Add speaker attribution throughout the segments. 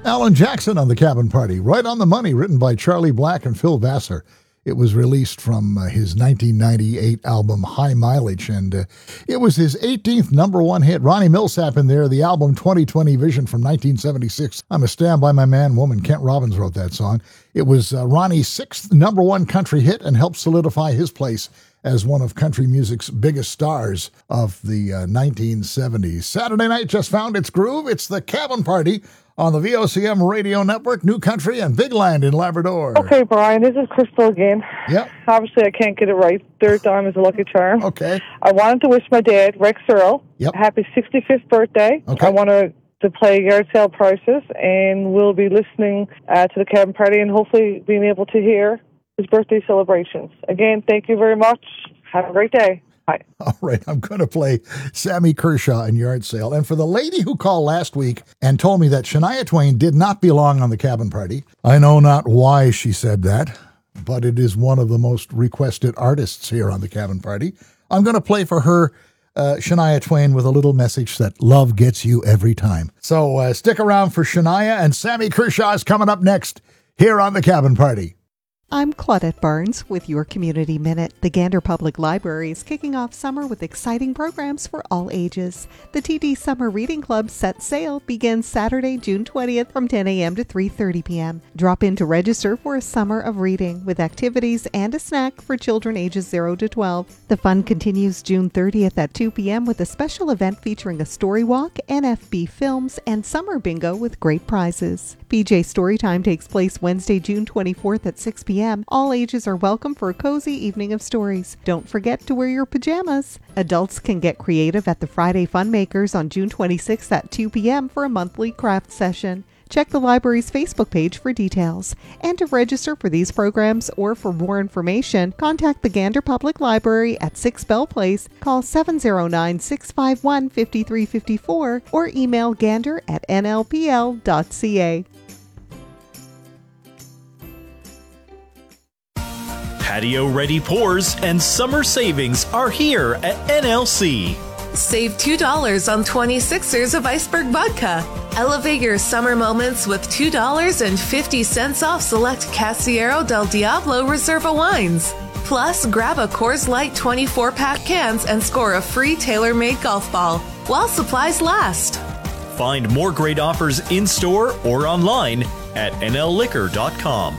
Speaker 1: Alan Jackson on The Cabin Party, Right on the Money, written by Charlie Black and Phil Vassar. It was released from his 1998 album High Mileage, and it was his 18th number one hit. Ronnie Millsap in there, the album 2020 Vision from 1976. I'm a Stand By My Man Woman. Kent Robbins wrote that song. It was Ronnie's sixth number one country hit and helped solidify his place as one of country music's biggest stars of the 1970s. Saturday night just found its groove. It's The Cabin Party on the VOCM Radio Network, New Country and Big Land in Labrador.
Speaker 2: Okay, Brian, this is Crystal again.
Speaker 1: Yep.
Speaker 2: Obviously, I can't get it right. Third time is a lucky charm.
Speaker 1: Okay.
Speaker 2: I wanted to wish my dad, Rex Earl,
Speaker 1: Yep.
Speaker 2: happy 65th birthday.
Speaker 1: Okay.
Speaker 2: I want to play yard sale prices, and we'll be listening to the Cabin Party and hopefully being able to hear his birthday celebrations. Again, thank you very much. Have a great day. Bye.
Speaker 1: All right, I'm going to play Sammy Kershaw in Yard Sale. And for the lady who called last week and told me that Shania Twain did not belong on the Cabin Party, I know not why she said that, but it is one of the most requested artists here on the Cabin Party. I'm going to play for her Shania Twain with a little message that love gets you every time. So stick around for Shania, and Sammy Kershaw is coming up next here on the Cabin Party.
Speaker 3: I'm Claudette Barnes with your Community Minute. The Gander Public Library is kicking off summer with exciting programs for all ages. The TD Summer Reading Club Set Sail begins Saturday, June 20th from 10 a.m. to 3:30 p.m. Drop in to register for a summer of reading with activities and a snack for children ages 0 to 12. The fun continues June 30th at 2 p.m. with a special event featuring a story walk, NFB films, and summer bingo with great prizes. PJ Storytime takes place Wednesday, June 24th at 6 p.m. All ages are welcome for a cozy evening of stories. Don't forget to wear your pajamas. Adults can get creative at the Friday Funmakers on June 26th at 2 p.m. for a monthly craft session. Check the library's Facebook page for details. And to register for these programs or for more information, contact the Gander Public Library at 6 Bell Place, call 709-651-5354, or email gander@nlpl.ca.
Speaker 4: Patio-ready pours and summer savings are here at NLC.
Speaker 5: Save $2 on 26ers of Iceberg Vodka. Elevate your summer moments with $2.50 off select Casillero del Diablo Reserva wines. Plus, grab a Coors Light 24-pack cans and score a free tailor-made golf ball while supplies last.
Speaker 4: Find more great offers in-store or online at nlliquor.com.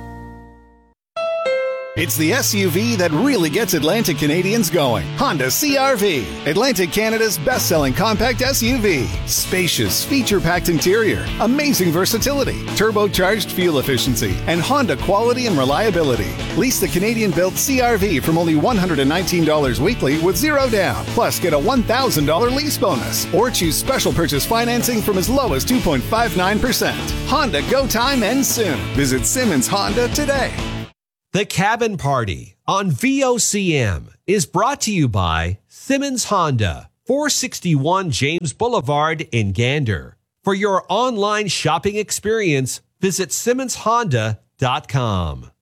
Speaker 6: It's the SUV that really gets Atlantic Canadians going. Honda CR-V, Atlantic Canada's best-selling compact SUV. Spacious, feature-packed interior, amazing versatility, turbocharged fuel efficiency, and Honda quality and reliability. Lease the Canadian-built CR-V from only $119 weekly with zero down. Plus, get a $1,000 lease bonus. Or choose special purchase financing from as low as 2.59%. Honda Go Time ends soon. Visit Simmons Honda today.
Speaker 7: The Cabin Party on VOCM is brought to you by Simmons Honda, 461 James Boulevard in Gander. For your online shopping experience, visit SimmonsHonda.com.